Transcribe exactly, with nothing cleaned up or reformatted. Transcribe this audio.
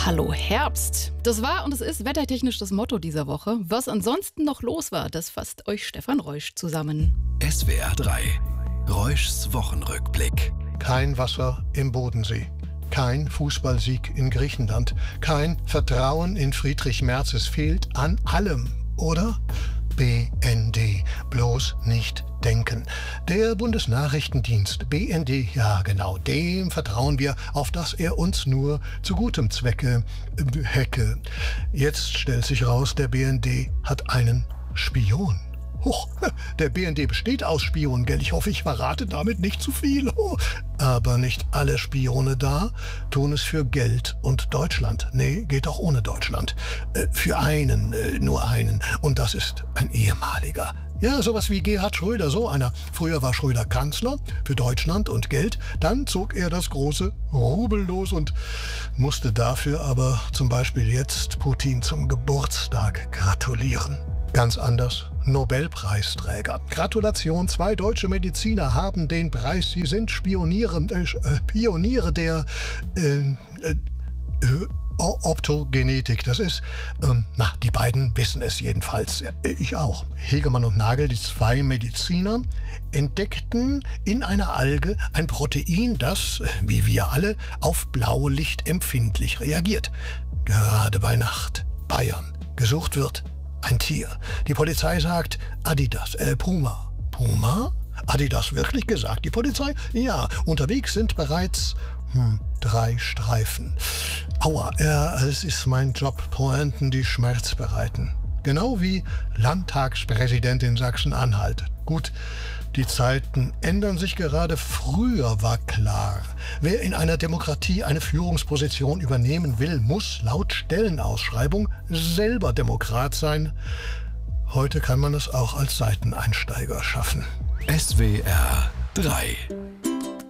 Hallo Herbst. Das war und es ist wettertechnisch das Motto dieser Woche. Was ansonsten noch los war, das fasst euch Stefan Reusch zusammen. S W R drei. Reuschs Wochenrückblick. Kein Wasser im Bodensee. Kein Fußballsieg in Griechenland. Kein Vertrauen in Friedrich Merz. Es fehlt an allem, oder? B N D. Bloß nicht denken. Der Bundesnachrichtendienst, B N D, ja genau, dem vertrauen wir, auf dass er uns nur zu gutem Zwecke äh, hacke. Jetzt stellt sich raus, der B N D hat einen Spion. Huch, der B N D besteht aus Spionen, gell? Ich hoffe, ich verrate damit nicht zu viel. Oh. Aber nicht alle Spione da tun es für Geld und Deutschland. Nee, geht auch ohne Deutschland. Äh, für einen, äh, nur einen. Und das ist ein ehemaliger. Ja, sowas wie Gerhard Schröder, so einer. Früher war Schröder Kanzler für Deutschland und Geld. Dann zog er das große Rubel los und musste dafür aber zum Beispiel jetzt Putin zum Geburtstag gratulieren. Ganz anders. Nobelpreisträger. Gratulation, zwei deutsche Mediziner haben den Preis. Sie sind Spioniere, äh, Pioniere der äh, äh, Optogenetik. Das ist, ähm, na, die beiden wissen es jedenfalls. Ich auch. Hegemann und Nagel, die zwei Mediziner, entdeckten in einer Alge ein Protein, das, wie wir alle, auf Blaulicht empfindlich reagiert. Gerade bei Nacht. Bayern. Gesucht wird ein Tier. Die Polizei sagt Adidas, äh, Puma. Puma? Adidas wirklich gesagt? Die Polizei? Ja, unterwegs sind bereits hm, drei Streifen. Aua, ja, es ist mein Job, Pointen, die Schmerz bereiten. Genau wie Landtagspräsident in Sachsen-Anhalt. Gut, die Zeiten ändern sich gerade. Früher war klar, wer in einer Demokratie eine Führungsposition übernehmen will, muss laut Stellenausschreibung selber Demokrat sein. Heute kann man es auch als Seiteneinsteiger schaffen. S W R drei.